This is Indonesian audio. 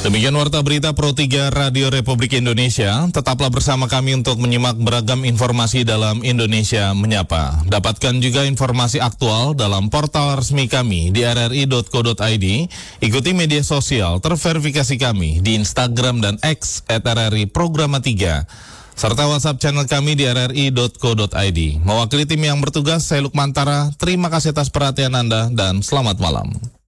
Demikian Warta Berita Pro 3 Radio Republik Indonesia. Tetaplah bersama kami untuk menyimak beragam informasi dalam Indonesia Menyapa. Dapatkan juga informasi aktual dalam portal resmi kami di rri.co.id. Ikuti media sosial terverifikasi kami di Instagram dan X @RRI Programa 3. Serta WhatsApp channel kami di rri.co.id. Mewakili tim yang bertugas, saya Lukman Tara. Terima kasih atas perhatian Anda dan selamat malam.